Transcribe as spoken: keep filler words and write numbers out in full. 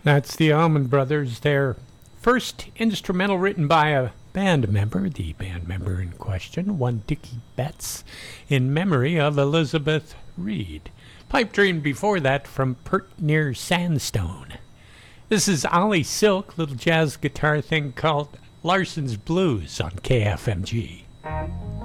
That's the Allman Brothers, their first instrumental written by a band member, the band member in question, one Dickie Betts, in memory of Elizabeth Reed. Pipe dream before that from Pert Near Sandstone. This is Ollie Silk, little jazz guitar thing called Larson's Blues on K F M G.